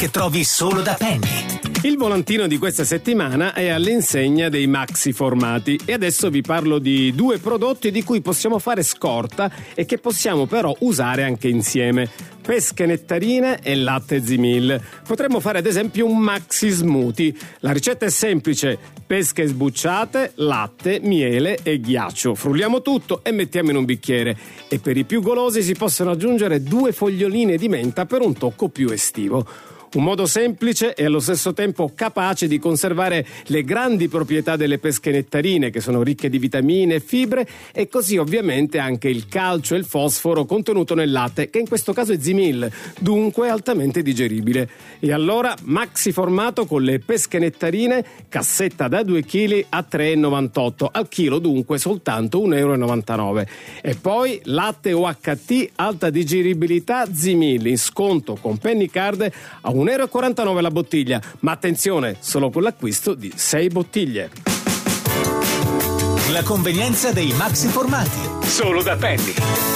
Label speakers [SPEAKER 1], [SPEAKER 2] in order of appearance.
[SPEAKER 1] che trovi solo da Penny.
[SPEAKER 2] Il volantino di questa settimana è all'insegna dei maxi formati e adesso vi parlo di 2 prodotti di cui possiamo fare scorta e che possiamo però usare anche insieme. Pesche nettarine e latte Zimil. Potremmo fare ad esempio un maxi smoothie. La ricetta è semplice: pesche sbucciate, latte, miele e ghiaccio. Frulliamo tutto e mettiamo in un bicchiere. E per i più golosi si possono aggiungere 2 foglioline di menta per un tocco più estivo. Un modo semplice e allo stesso tempo capace di conservare le grandi proprietà delle pesche nettarine, che sono ricche di vitamine e fibre, e così ovviamente anche il calcio e il fosforo contenuto nel latte, che in questo caso è Zimil, dunque altamente digeribile. E allora maxi formato con le pesche nettarine, cassetta da 2 kg a 3,98 al chilo, dunque soltanto 1,99 €. E poi latte UHT alta digeribilità Zimil in sconto con Penny Card a 1,49 € la bottiglia, ma attenzione, solo con l'acquisto di 6 bottiglie.
[SPEAKER 1] La convenienza dei maxi formati. Solo da Penny.